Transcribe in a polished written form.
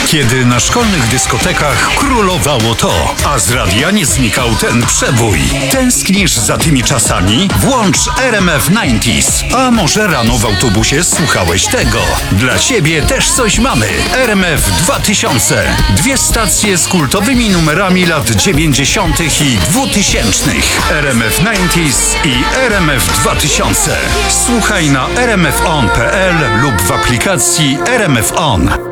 Kiedy na szkolnych dyskotekach królowało to, a z radia nie znikał ten przebój. Tęsknisz za tymi czasami? Włącz RMF 90s. A może rano w autobusie słuchałeś tego? Dla ciebie też coś mamy. RMF 2000. 2 stacje z kultowymi numerami lat 90. i 2000. RMF 90s i RMF 2000. Słuchaj na rmfon.pl lub w aplikacji RMF On.